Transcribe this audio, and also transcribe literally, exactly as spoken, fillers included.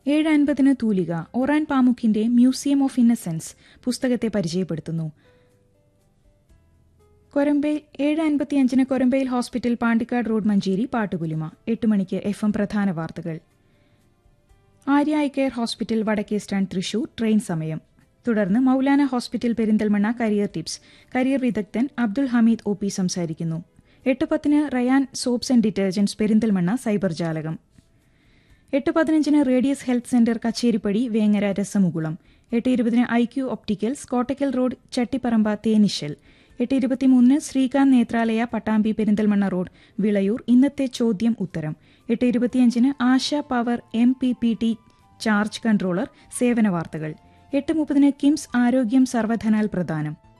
ഏഴ് അൻപതിന് തൂലിക ഒറാൻ പാമുക്കിന്റെ മ്യൂസിയം ഓഫ് ഇന്നസെൻസ് പുസ്തകത്തെ പരിചയപ്പെടുത്തുന്നു. കൊരമ്പയിൽ ഏഴ് അൻപത്തിയഞ്ചിന് കൊരമ്പയിൽ ഹോസ്പിറ്റൽ പാണ്ടിക്കാട് റോഡ് മഞ്ചേരി പാട്ടുകുലിമ. എട്ട് മണിക്ക് എഫ് എം പ്രധാന വാർത്തകൾ. ആര്യ ഐ കെയർ ഹോസ്പിറ്റൽ വടക്കേ സ്റ്റാൻഡ് തൃശൂർ ട്രെയിൻ സമയം. തുടർന്ന് Maulana hospital Perinthalmanna career tips. Career വിദഗ്ധൻ അബ്ദുൽ ഹമീദ് ഒ പി സംസാരിക്കുന്നു. എട്ട് പത്തിന് Ryan soaps and detergents Perinthalmanna cyber ജാലകം. എട്ട് പതിനഞ്ചിന് radius health centre Kacheripadi Vengara രസമുകുളം. എട്ട് ഇരുപതിന് I Q opticals Kottakkal road Chattiparamba തേനിശൽ. എട്ട് ഇരുപത്തിമൂന്നിന് ശ്രീകാന്ത് നേത്രാലയ പട്ടാമ്പി പെരിന്തൽമണ്ണ റോഡ് വിളയൂർ ഇന്നത്തെ ചോദ്യം ഉത്തരം. എട്ട് ഇരുപത്തിയഞ്ചിന് ആശ power M P P T charge controller സേവന വാർത്തകൾ. എട്ട് മുപ്പതിന് കിംസ് ആരോഗ്യം സർവധനാൽ പ്രദാനം.